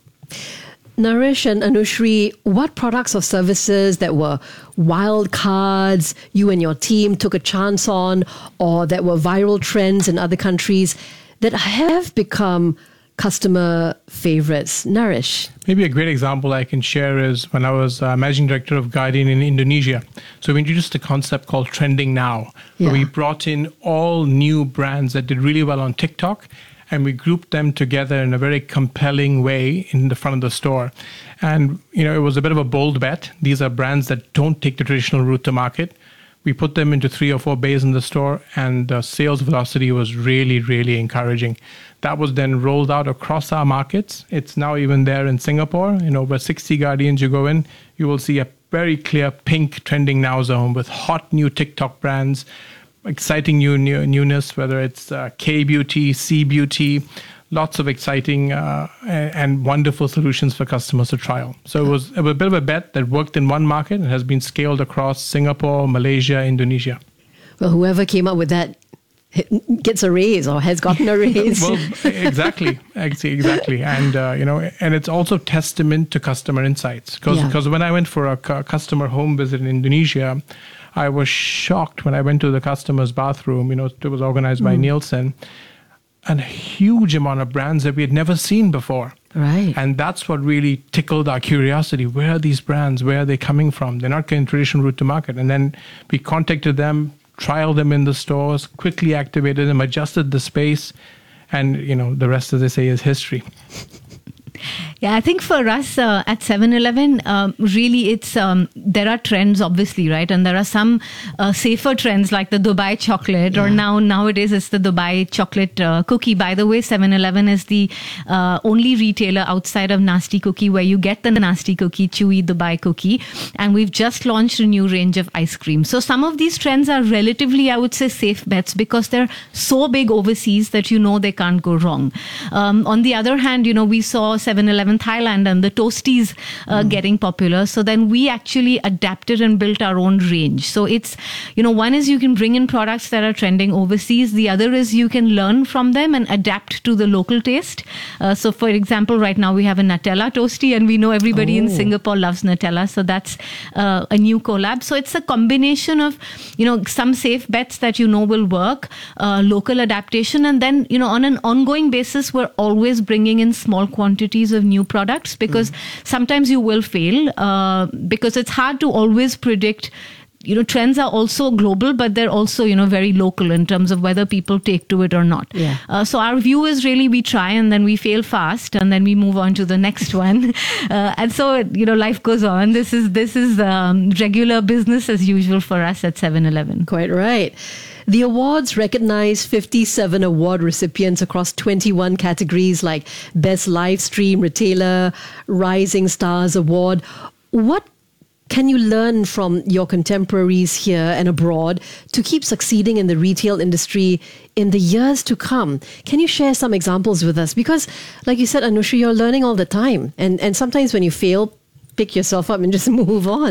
Naresh and Anushri, what products or services that were wild cards you and your team took a chance on, or that were viral trends in other countries that have become customer favorites? Naresh. Maybe a great example I can share is when I was uh, managing director of Guardian in Indonesia. So we introduced a concept called Trending Now, Yeah. where we brought in all new brands that did really well on TikTok, and we grouped them together in a very compelling way in the front of the store. And, you know, it was a bit of a bold bet. These are brands that don't take the traditional route to market. We put them into three or four bays in the store, and the sales velocity was really, really encouraging. That was then rolled out across our markets. It's now even there in Singapore. In over sixty Guardians you go in, you will see a very clear pink Trending Now zone with hot new TikTok brands, exciting new, new newness, whether it's uh, K-Beauty, C-Beauty, lots of exciting uh, and, and wonderful solutions for customers to trial. So it was, it was a bit of a bet that worked in one market and has been scaled across Singapore, Malaysia, Indonesia. Well, whoever came up with that gets a raise or has gotten a raise. Well, exactly, ex- exactly, and uh, you know, and it's also testament to customer insights. Because Yeah. because when I went for a cu- customer home visit in Indonesia, I was shocked when I went to the customer's bathroom. You know, it was organized by Mm. Nielsen, and a huge amount of brands that we had never seen before. Right. And that's what really tickled our curiosity. Where are these brands? Where are they coming from? They're not getting traditional route to market. And then we contacted them, trialed them in the stores, quickly activated them, adjusted the space, and, you know, the rest, as they say, is history. Yeah, I think for us uh, at seven eleven, um, really it's, um, there are trends obviously, right? And there are some uh, safer trends like the Dubai chocolate yeah. or now nowadays it's the Dubai chocolate uh, cookie. By the way, seven eleven is the uh, only retailer outside of Nasty Cookie where you get the Nasty Cookie, chewy Dubai cookie. And we've just launched a new range of ice cream. So some of these trends are relatively, I would say, safe bets because they're so big overseas that you know they can't go wrong. Um, on the other hand, you know, we saw seven eleven Thailand and the Toasties uh, mm. getting popular. So then we actually adapted and built our own range. So it's, you know, one is you can bring in products that are trending overseas. The other is you can learn from them and adapt to the local taste. Uh, so for example, right now we have a Nutella Toasty and we know everybody oh. in Singapore loves Nutella. So that's uh, a new collab. So it's a combination of, you know, some safe bets that you know will work, uh, local adaptation. And then, you know, on an ongoing basis, we're always bringing in small quantities of new products because mm. sometimes you will fail uh, because it's hard to always predict. You know, trends are also global, but they're also, you know, very local in terms of whether people take to it or not. Yeah. Uh, so our view is really we try and then we fail fast and then we move on to the next one. Uh, and so, you know, life goes on. This is this is um, regular business as usual for us at seven eleven. Quite right. The awards recognize fifty-seven award recipients across twenty-one categories like Best Live Stream Retailer, Rising Stars Award. What can you learn from your contemporaries here and abroad to keep succeeding in the retail industry in the years to come? Can you share some examples with us? Because, like you said, Anusha, you're learning all the time. And, and sometimes when you fail, pick yourself up and just move on.